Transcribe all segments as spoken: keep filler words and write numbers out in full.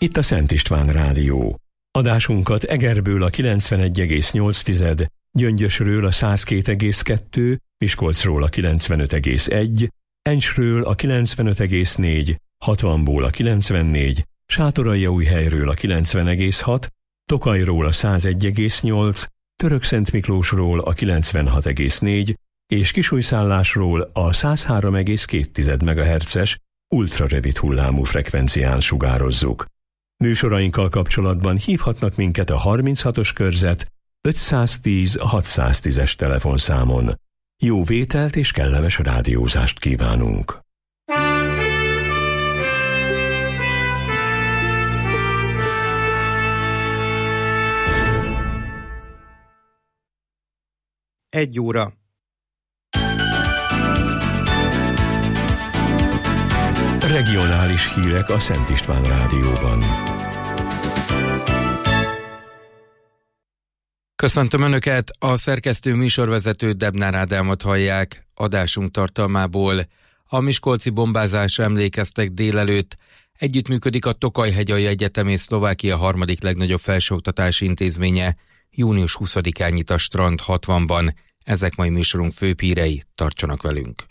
itt a Szent István Rádió. Adásunkat Egerből a kilencvenegy egész nyolc, Gyöngyösről a száz két egész kettő, Miskolcról a kilencvenöt egész egy, Encsről a kilencvenöt egész négy, hatvanból a kilencvennégy, Sátoraljaújhelyről a kilencven egész hat, Tokajról a száz egy egész nyolc, Törökszentmiklósról a kilencvenhat egész négy, és Kisújszállásról a száz három egész két megahertzes ultrarövid hullámú frekvencián sugározzuk. Műsorainkkal kapcsolatban hívhatnak minket a harminchatos körzet ötszáztíz hatszáztízes telefonszámon. Jó vételt és kellemes rádiózást kívánunk! Egy óra. Regionális hírek a Szent István Rádióban. Köszöntöm Önöket, a szerkesztő műsorvezető Debnár Ádámot hallják. Adásunk tartalmából: a miskolci bombázásra emlékeztek délelőtt, együttműködik a Tokaj-hegyalja Egyetem és Szlovákia harmadik legnagyobb felsőoktatási intézménye, június huszadikán nyit a Strand hatvanban. Ezek mai műsorunk főbb hírei, tartsanak velünk!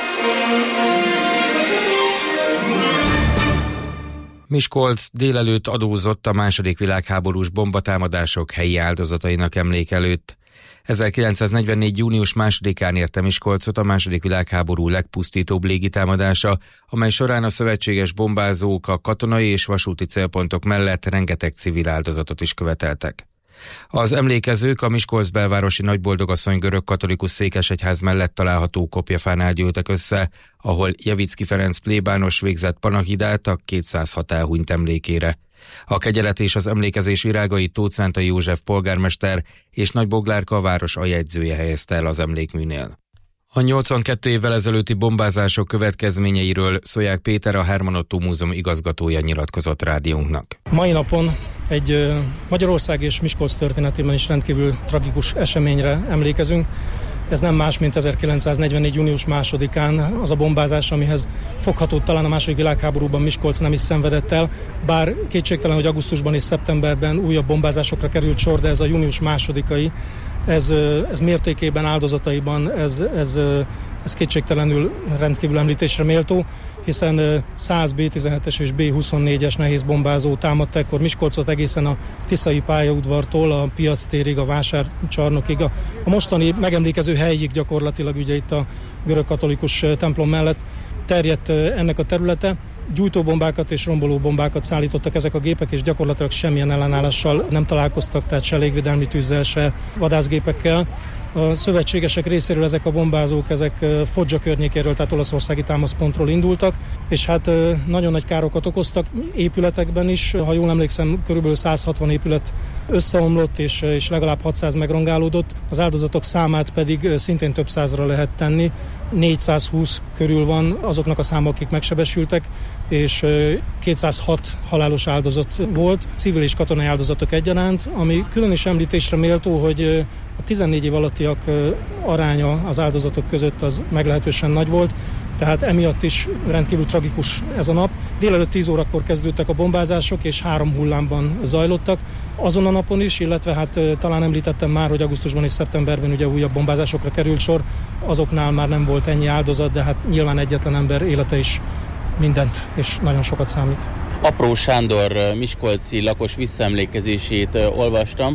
Miskolc délelőtt adózott a második világháborús bombatámadások helyi áldozatainak emlék előtt. ezerkilencszáznegyvennégy. június másodikán érte Miskolcot a második világháború legpusztítóbb légitámadása, amely során a szövetséges bombázók a katonai és vasúti célpontok mellett rengeteg civil áldozatot is követeltek. Az emlékezők a Miskolc belvárosi Nagyboldogasszony görögkatolikus székesegyház mellett található kopjafánál gyűltek össze, ahol Jevicki Ferenc plébános végzett panahidát a kétszázhat elhunyt emlékére. A kegyelet és az emlékezés virágait Tóth Szántai József polgármester és Nagyboglárka a város aljegyzője helyezte el az emlékműnél. A nyolcvankét évvel ezelőtti bombázások következményeiről Szolyák Péter, a Herman Ottó Múzeum igazgatója nyilatkozott rádiónknak. Mai napon egy Magyarország és Miskolc történetében is rendkívül tragikus eseményre emlékezünk. Ez nem más, mint ezerkilencszáznegyvennégy. június másodikán az a bombázás, amihez fogható talán a második világháborúban Miskolc nem is szenvedett el, bár kétségtelen, hogy augusztusban és szeptemberben újabb bombázásokra került sor, de ez a június másodikai, ez, ez mértékében, áldozataiban, ez, ez, ez kétségtelenül rendkívül említésre méltó, hiszen száz bé tizenhetes és bé huszonnégyes nehéz bombázó támadta ekkor Miskolcot egészen a Tiszai pályaudvartól a Piactérig, a Vásárcsarnokig, a, a mostani megemlékező helyig gyakorlatilag, ugye itt a görögkatolikus templom mellett terjedt ennek a területe. Gyújtóbombákat és rombolóbombákat szállítottak ezek a gépek, és gyakorlatilag semmilyen ellenállással nem találkoztak, tehát se légvédelmi tűzzel, se vadászgépekkel. A szövetségesek részéről ezek a bombázók, ezek Foggia környékéről, tehát olaszországi támaszpontról indultak, és hát nagyon nagy károkat okoztak épületekben is. Ha jól emlékszem, körülbelül száz hatvan épület összeomlott, és, és legalább hatszáz megrongálódott. Az áldozatok számát pedig szintén több százra lehet tenni. négyszázhúsz körül van azoknak a száma, akik megsebesültek, és kétszázhat halálos áldozat volt, civil és katonai áldozatok egyaránt, ami külön is említésre méltó, hogy a tizennégy év alattiak aránya az áldozatok között az meglehetősen nagy volt, tehát emiatt is rendkívül tragikus ez a nap. Délelőtt tíz órakor kezdődtek a bombázások, és három hullámban zajlottak. Azon a napon is, illetve hát talán említettem már, hogy augusztusban és szeptemberben ugye újabb bombázásokra került sor. Azoknál már nem volt ennyi áldozat, de hát nyilván egyetlen ember élete is mindent és nagyon sokat számít. Apró Sándor miskolci lakos visszaemlékezését olvastam,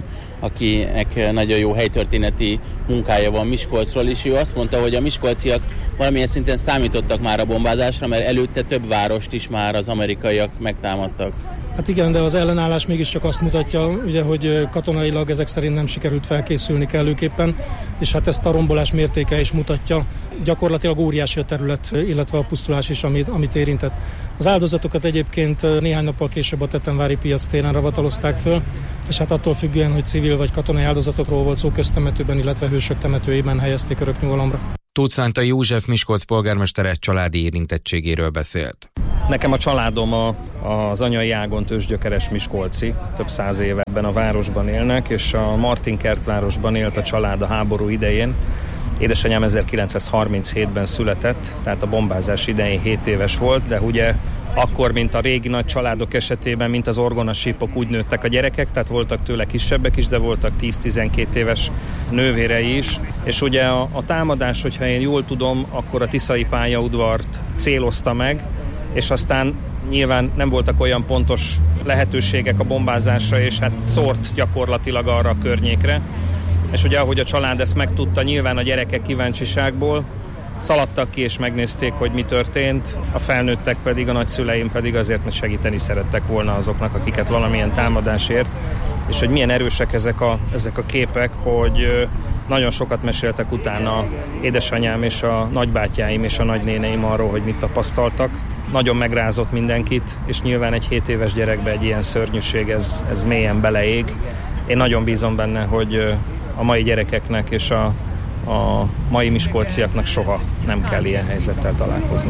akinek nagyon jó helytörténeti munkája van Miskolcról, és ő azt mondta, hogy a miskolciak valamilyen szinten számítottak már a bombázásra, mert előtte több várost is már az amerikaiak megtámadtak. Hát igen, de az ellenállás mégiscsak azt mutatja, ugye, hogy katonailag ezek szerint nem sikerült felkészülni kellőképpen, és hát ezt a rombolás mértéke is mutatja. Gyakorlatilag óriási a terület, illetve a pusztulás is, amit, amit érintett. Az áldozatokat egyébként néhány nappal később a Tettenvári piac téren ravatolozták föl, és hát attól függően, hogy civil vagy katonai áldozatokról volt szó, köztemetőben, illetve hősök temetőjében helyezték öröknyugalomra. Tóth Szántai József Miskolc polgármestere családi érintettségéről beszélt. Nekem a családom a, az anyai ágon ősgyökeres miskolci, több száz éve ebben a városban élnek, és a Martinkertvárosban élt a család a háború idején. Édesanyám ezerkilencszázharminchétben született, tehát a bombázás idején hét éves volt, de ugye akkor, mint a régi nagy családok esetében, mint az orgonasípok, úgy nőttek a gyerekek, tehát voltak tőle kisebbek is, de voltak tíz-tizenkét éves nővérei is, és ugye a, a támadás, hogyha én jól tudom, akkor a tiszai pályaudvart célozta meg, és aztán nyilván nem voltak olyan pontos lehetőségek a bombázásra, és hát szórt gyakorlatilag arra a környékre. És ugye ahogy a család ezt megtudta, nyilván a gyerekek kíváncsiságból szaladtak ki és megnézték, hogy mi történt, a felnőttek pedig, a nagyszüleim pedig azért segíteni szerettek volna azoknak, akiket valamilyen támadásért, és hogy milyen erősek ezek a, ezek a képek, hogy nagyon sokat meséltek utána édesanyám és a nagybátyáim és a nagynéneim arról, hogy mit tapasztaltak. Nagyon megrázott mindenkit, és nyilván egy hét éves gyerekbe egy ilyen szörnyűség, ez, ez mélyen beleég. Én nagyon bízom benne, hogy a mai gyerekeknek és a, a mai miskolciaknak soha nem kell ilyen helyzettel találkozni.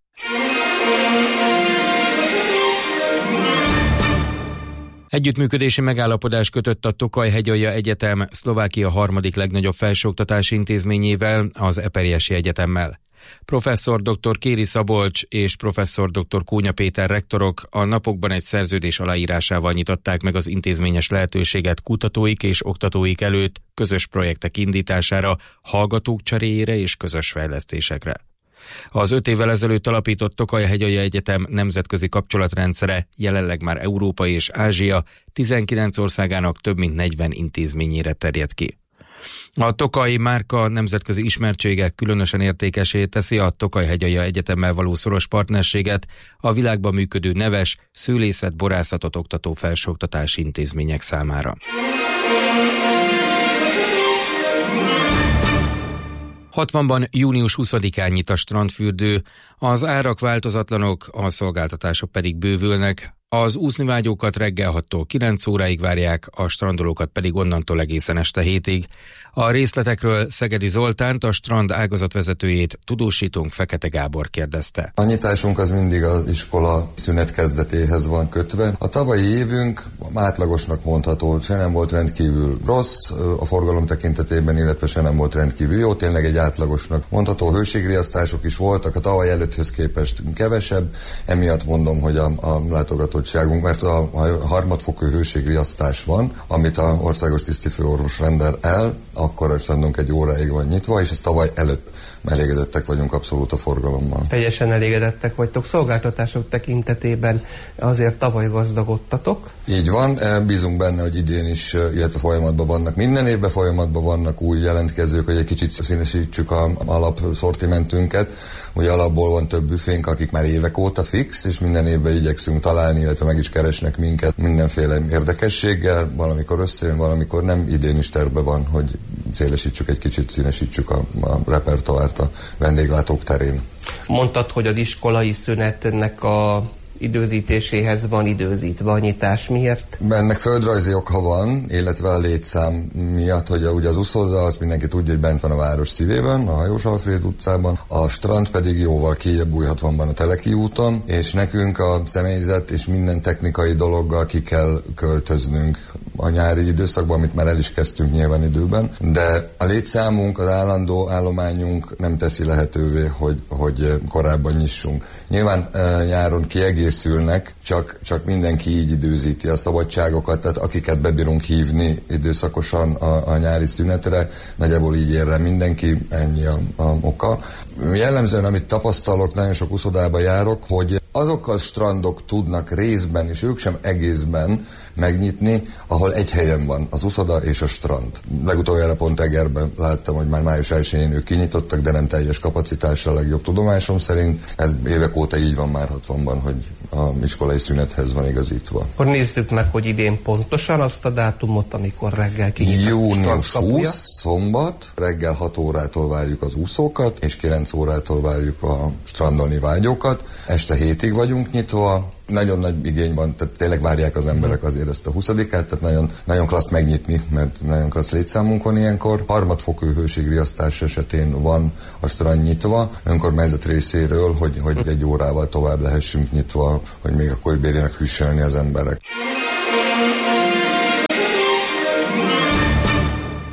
Együttműködési megállapodás kötött a Tokaj-hegyalja Egyetem Szlovákia harmadik legnagyobb felsőoktatási intézményével, az Eperjesi Egyetemmel. Professzor dr. Kéri Szabolcs és professzor dr. Kónya Péter rektorok a napokban egy szerződés aláírásával nyitották meg az intézményes lehetőséget kutatóik és oktatóik előtt közös projektek indítására, hallgatók cseréjére és közös fejlesztésekre. Az öt évvel ezelőtt alapított Tokaj-hegyalja Egyetem nemzetközi kapcsolatrendszere jelenleg már Európa és Ázsia tizenkilenc országának több mint negyven intézményére terjed ki. A Tokaj márka nemzetközi ismertsége különösen értékessé teszi a Tokaj-hegyalja Egyetemmel való szoros partnerséget a világban működő neves szőlészet, borászatot oktató felsőoktatási intézmények számára. hatvanban június huszadikán nyit a strandfürdő, az árak változatlanok, a szolgáltatások pedig bővülnek. Az úsznivágyókat reggel hattól kilenc óráig várják, a strandolókat pedig onnantól egészen este hétig. A részletekről Szegedi Zoltánt, a strand ágazatvezetőjét, tudósítónk Fekete Gábor kérdezte. A nyitásunk az mindig az iskola szünet kezdetéhez van kötve. A tavalyi évünk átlagosnak mondható, se nem volt rendkívül rossz a forgalom tekintetében, illetve se nem volt rendkívül jó, tényleg egy átlagosnak mondható. Hőségriasztások is voltak, a tavaly előtthöz képest kevesebb, emiatt mondom, hogy a, a látogatottságunk, mert a, a harmadfokú hőségriasztás van, amit a országos tisztifőorvos rendel el, akkor a strandunk egy óráig van nyitva, és ezt tavaly előtt elégedettek vagyunk abszolút a forgalommal. Teljesen elégedettek vagytok. Szolgáltatások tekintetében azért tavaly gazdagodtatok? Így van, bízunk benne, hogy idén is, illetve folyamatban vannak. Minden évben folyamatban vannak új jelentkezők, hogy egy kicsit színesítsük a alapszortimentünket. Ugye alapból van több büfénk, akik már évek óta fix, és minden évben igyekszünk találni, illetve meg is keresnek minket mindenféle érdekességgel. Valamikor összejön, valamikor nem. Idén is tervben van, hogy szélesítsük egy kicsit, színesítsük a, a repertoárt a vendéglátók terén. Mondtad, hogy az iskolai szünetnek a időzítéséhez van időzítve a nyitás. Miért? Ennek földrajzi oka van, illetve a létszám miatt, hogy ugye az uszoda, azt mindenki tudja, hogy bent van a város szívében, a Hajós Alfréd utcában, a strand pedig jóval kijebb Újhatvanban a Teleki úton, és nekünk a személyzet és minden technikai dologgal ki kell költöznünk a nyári időszakban, amit már el is kezdtünk nyilván időben, de a létszámunk, az állandó állományunk nem teszi lehetővé, hogy, hogy korábban nyissunk. Nyilván e, nyáron kiegészülnek, csak, csak mindenki így időzíti a szabadságokat, tehát akiket bebírunk hívni időszakosan a, a nyári szünetre, nagyjából így ér rá mindenki, ennyi a, a oka. Jellemzően, amit tapasztalok, nagyon sok uszodába járok, hogy azok a strandok tudnak részben, és ők sem egészben megnyitni, ahol egy helyen van az uszoda és a strand. Legutoljára pont Egerben láttam, hogy már május elsején ők kinyitottak, de nem teljes kapacitással, legjobb tudomásom szerint. Ez évek óta így van már hatvanban, hogy a iskolai szünethez van igazítva. Akkor nézzük meg, hogy idén pontosan azt a dátumot, amikor reggel kinyitnak. június huszadika, szombat, reggel hat órától várjuk az úszókat, és kilenc órától várjuk a strandolni vágyókat. Este hétig vagyunk nyitva. Nagyon nagy igény van, tehát tényleg várják az emberek azért ezt a huszadikát, tehát nagyon, nagyon klassz megnyitni, mert nagyon klassz létszámunk van ilyenkor. Harmadfokú hőségriasztás esetén van a strand nyitva, önkormányzat részéről, hogy, hogy egy órával tovább lehessünk nyitva, hogy még akkor bérjenek hűsölni az emberek.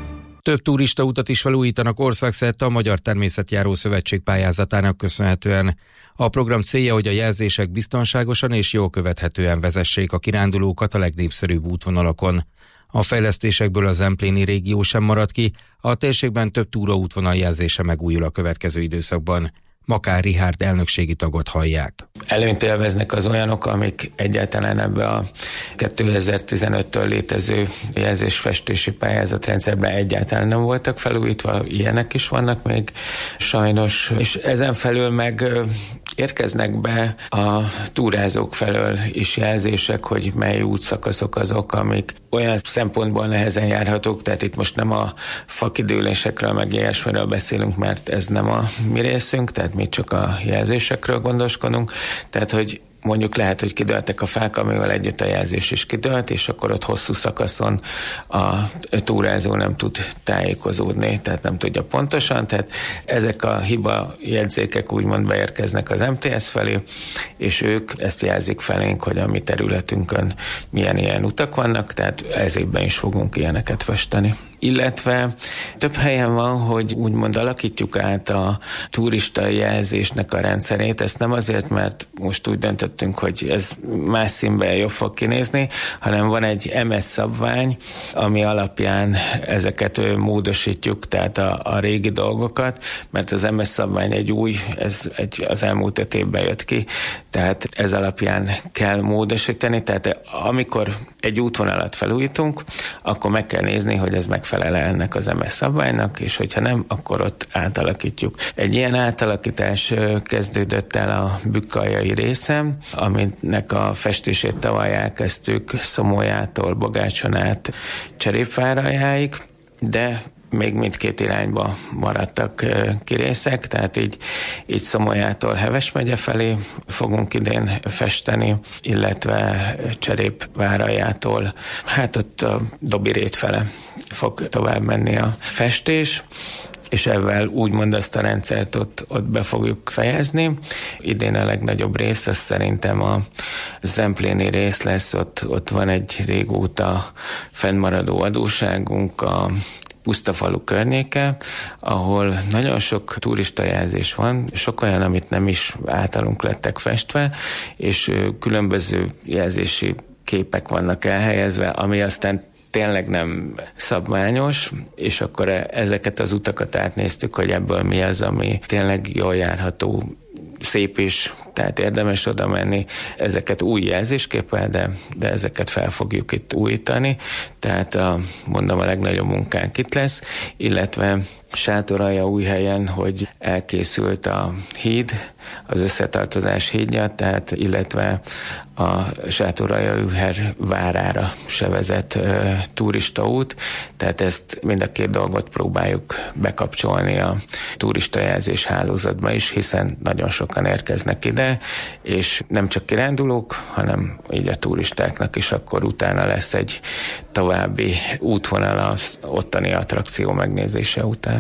Több turistautat is felújítanak országszerte a Magyar Természetjáró Szövetség pályázatának köszönhetően. A program célja, hogy a jelzések biztonságosan és jól követhetően vezessék a kirándulókat a legnépszerűbb útvonalakon. A fejlesztésekből a zempléni régió sem marad ki, a térségben több túraútvonal jelzése megújul a következő időszakban. Makár Richárd elnökségi tagot hallják. Előnyt élveznek az olyanok, amik egyáltalán ebbe a kétezer-tizenöttől létező jelzésfestési pályázatrendszerben egyáltalán nem voltak felújítva, ilyenek is vannak még sajnos, és ezen felül meg érkeznek be a túrázók felől is jelzések, hogy mely útszakaszok azok, amik olyan szempontból nehezen járhatók, tehát itt most nem a fakidőlésekről meg ilyesmiről beszélünk, mert ez nem a mi részünk, tehát mi csak a jelzésekről gondoskodunk, tehát hogy mondjuk lehet, hogy kidőltek a fák, amivel együtt a jelzés is kidőlt, és akkor ott hosszú szakaszon a túrázó nem tud tájékozódni, tehát nem tudja pontosan, tehát ezek a hiba jegyzékek úgymond beérkeznek az em té es felé, és ők ezt jelzik felénk, hogy a mi területünkön milyen ilyen utak vannak, tehát ez évben is fogunk ilyeneket festeni. Illetve több helyen van, hogy úgymond alakítjuk át a turista jelzésnek a rendszerét. Ezt nem azért, mert most úgy döntöttünk, hogy ez más színben jobb fog kinézni, hanem van egy em es szabvány, ami alapján ezeket módosítjuk, tehát a, a régi dolgokat, mert az em es szabvány egy új, ez egy, az elmúlt öt évben jött ki, tehát ez alapján kell módosítani, tehát amikor egy útvonalat felújítunk, akkor meg kell nézni, hogy ez megfelel ennek az em es szabványnak, és hogyha nem, akkor ott átalakítjuk. Egy ilyen átalakítás kezdődött el a Bükkaljai részen, aminek a festését tavaly elkezdtük Szomolyától Bogácson át Cserépváraljáig, de még mindkét irányba maradtak ki részek, tehát így, így Szomolyától Heves megye felé fogunk idén festeni, illetve Cserépváraljától, hát ott a Dobirét fele fog tovább menni a festés, és ezzel úgymond azt a rendszert ott, ott be fogjuk fejezni. Idén a legnagyobb rész, az szerintem a zempléni rész lesz, ott, ott van egy régóta fennmaradó adósságunk, a Pusztafalu környéke, ahol nagyon sok turistajelzés van, sok olyan, amit nem is általunk lettek festve, és különböző jelzési képek vannak elhelyezve, ami aztán tényleg nem szabványos, és akkor ezeket az utakat átnéztük, hogy ebből mi az, ami tényleg jól járható, szép is, tehát érdemes oda menni. Ezeket új jelzésképpel, de, de ezeket fel fogjuk itt újítani, tehát a, mondom, a legnagyobb munkánk itt lesz, illetve Sátoraljaújhelyen, hogy elkészült a híd, az összetartozás hídja, tehát illetve a Sátoraljaújhely várára se vezet uh, turistaút, tehát ezt mind a két dolgot próbáljuk bekapcsolni a turistajelzés hálózatba is, hiszen nagyon sokan érkeznek ide, és nem csak kirándulók, hanem így a turistáknak is akkor utána lesz egy további útvonal az ottani attrakció megnézése után.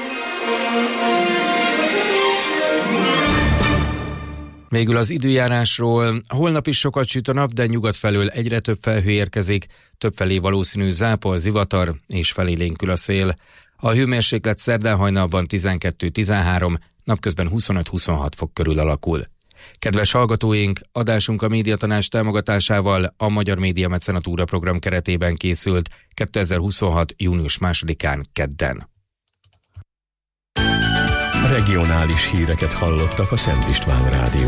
Végül az időjárásról. Holnap is sokat süt a nap, de nyugat felől egyre több felhő érkezik, többfelé valószínű zápor, zivatar és felélénkül a szél. A hőmérséklet szerdán hajnalban tizenkettő-tizenhárom, napközben huszonöt-huszonhat fok körül alakul. Kedves hallgatóink, adásunk a Médiatanács támogatásával a Magyar Média Mecenatúra program keretében készült kétezer-huszonhat. június másodikán kedden. Regionális híreket hallottak a Szent István Rádió.